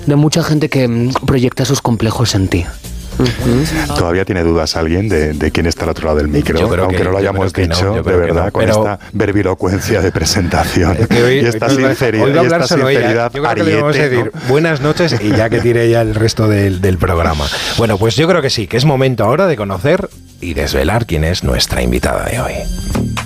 de mucha gente que proyecta sus complejos en ti. ¿Todavía tiene dudas alguien de quién está al otro lado del micro? Aunque no lo hayamos dicho, de verdad, con esta verbilocuencia de presentación y esta sinceridad yo creo que le vamos a decir buenas noches y ya que tire ya el resto del programa. Bueno, pues yo creo que sí, que es momento ahora de conocer y desvelar quién es nuestra invitada de hoy.